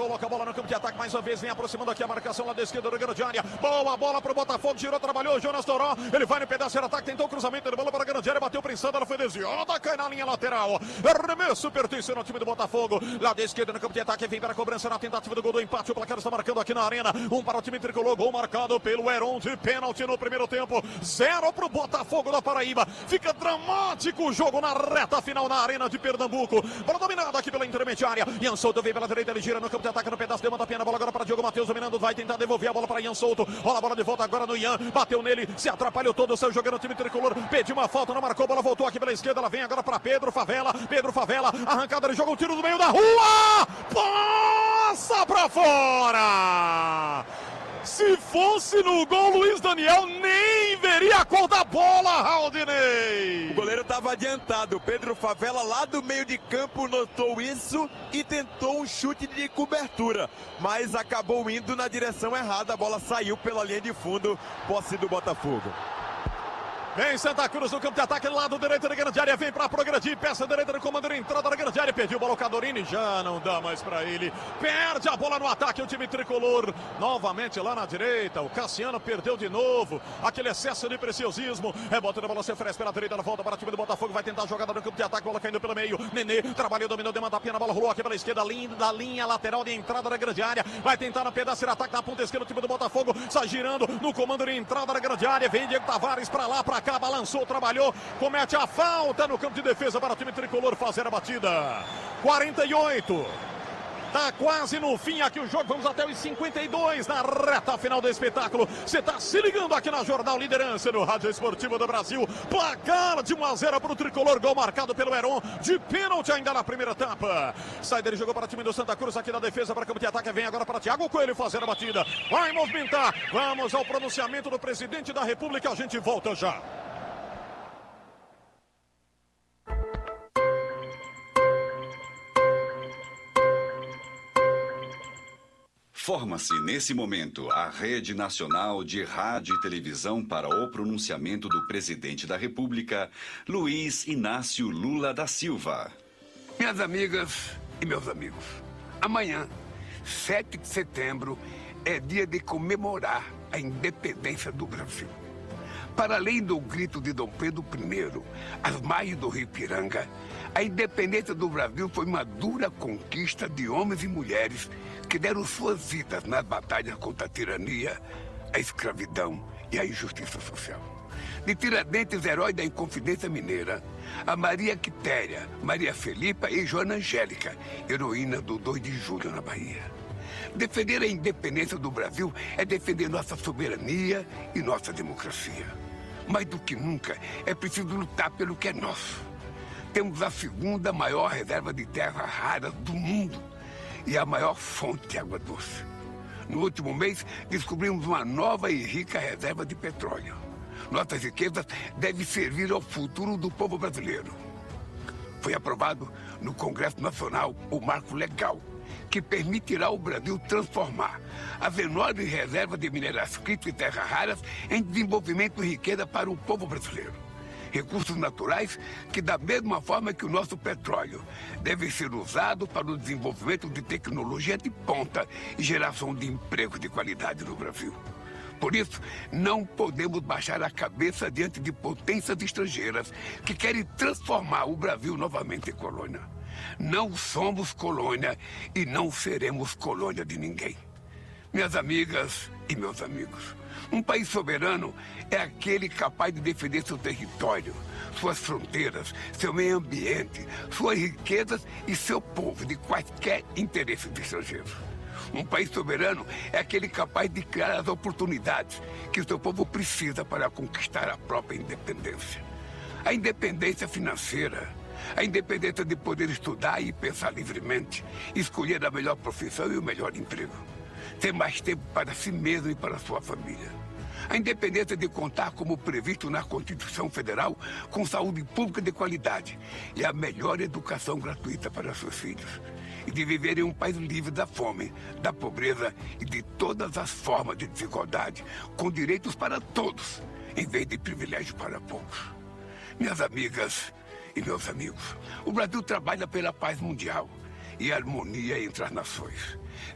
coloca a bola no campo de ataque, mais uma vez vem aproximando aqui a marcação lá da esquerda da grande área. Boa bola pro Botafogo, girou, trabalhou, Jonas Toró, ele vai no pedaço de ataque, tentou o cruzamento de bola para a grande área, bateu prensando, ela foi desviada, cai na linha lateral. Arremesso pertencendo ao time do Botafogo, lá da esquerda no campo de ataque, vem para a cobrança na tentativa do gol do empate, o placar está marcando aqui na arena, para o time tricolor, gol marcado pelo Heron de pênalti no primeiro tempo, 0 pro Botafogo da Paraíba. Fica dramático o jogo na reta final na arena de Pernambuco. Bola dominada aqui pela intermediária. Ian Souto vem pela direita, ele gira no campo de ataque, no pedaço, demanda a pena, bola agora para Diogo Matheus, dominando, vai tentar devolver a bola para Ian Souto. Rola a bola de volta agora no Ian, bateu nele, se atrapalhou todo, saiu jogando o time tricolor, pediu uma falta, não marcou, bola voltou aqui pela esquerda, ela vem agora para Pedro Favela, arrancada, ele joga o tiro do meio da rua, passa para fora. Se fosse no gol, Luiz Daniel nem veria a cor da bola, Raudinei. O goleiro estava adiantado. O Pedro Favela, lá do meio de campo, notou isso e tentou um chute de cobertura. Mas acabou indo na direção errada. A bola saiu pela linha de fundo. Posse do Botafogo. Vem Santa Cruz no campo de ataque, lado direito da grande área, vem para progredir, peça direita do comando, entrada da grande área, pediu bola o Cadorini, já não dá mais para ele, perde a bola no ataque, o time tricolor, novamente lá na direita, o Cassiano perdeu de novo, aquele excesso de preciosismo, rebota da bola, se oferece pela direita, ela volta para o time do Botafogo, vai tentar a jogada no campo de ataque, bola caindo pelo meio, Nenê, trabalhou, dominou, demanda a pena, a bola rolou aqui pela esquerda, da linha lateral de entrada da grande área, vai tentar no pedaço de ataque na ponta esquerda, o time do Botafogo, sai girando no comando de entrada da grande área, vem Diego Tavares para lá, para cá, balançou, trabalhou, comete a falta no campo de defesa para o time tricolor fazer a batida. 48. Tá quase no fim aqui o jogo, vamos até os 52 na reta final do espetáculo. Você tá se ligando aqui na Jornal Liderança no Rádio Esportivo do Brasil. Placar de 1-0 para o tricolor, gol marcado pelo Heron, de pênalti ainda na primeira etapa. Sai dele, jogou para o time do Santa Cruz aqui na defesa, para campo de ataque, vem agora para Thiago Coelho fazer a batida. Vai movimentar, vamos ao pronunciamento do presidente da República, a gente volta já. Forma-se nesse momento a Rede Nacional de Rádio e Televisão para o pronunciamento do Presidente da República, Luiz Inácio Lula da Silva. Minhas amigas e meus amigos, amanhã, 7 de setembro, é dia de comemorar a independência do Brasil. Para além do grito de Dom Pedro I, às margens do Rio Ipiranga, a independência do Brasil foi uma dura conquista de homens e mulheres que deram suas vidas nas batalhas contra a tirania, a escravidão e a injustiça social. De Tiradentes, herói da Inconfidência Mineira, a Maria Quitéria, Maria Felipa e Joana Angélica, heroína do 2 de julho na Bahia. Defender a independência do Brasil é defender nossa soberania e nossa democracia. Mais do que nunca, é preciso lutar pelo que é nosso. Temos a segunda maior reserva de terras raras do mundo e a maior fonte de água doce. No último mês, descobrimos uma nova e rica reserva de petróleo. Nossas riquezas devem servir ao futuro do povo brasileiro. Foi aprovado no Congresso Nacional o marco legal que permitirá ao Brasil transformar as enormes reservas de minerais críticos e terras raras em desenvolvimento e riqueza para o povo brasileiro. Recursos naturais que, da mesma forma que o nosso petróleo, devem ser usados para o desenvolvimento de tecnologia de ponta e geração de emprego de qualidade no Brasil. Por isso, não podemos baixar a cabeça diante de potências estrangeiras que querem transformar o Brasil novamente em colônia. Não somos colônia e não seremos colônia de ninguém. Minhas amigas e meus amigos, um país soberano é aquele capaz de defender seu território, suas fronteiras, seu meio ambiente, suas riquezas e seu povo de quaisquer interesses estrangeiros. Um país soberano é aquele capaz de criar as oportunidades que o seu povo precisa para conquistar a própria independência. A independência financeira, a independência de poder estudar e pensar livremente, escolher a melhor profissão e o melhor emprego. Ter mais tempo para si mesmo e para a sua família. A independência de contar, como previsto na Constituição Federal, com saúde pública de qualidade e a melhor educação gratuita para seus filhos. E de viver em um país livre da fome, da pobreza e de todas as formas de desigualdade, com direitos para todos, em vez de privilégio para poucos. Minhas amigas e meus amigos, o Brasil trabalha pela paz mundial e a harmonia entre as nações.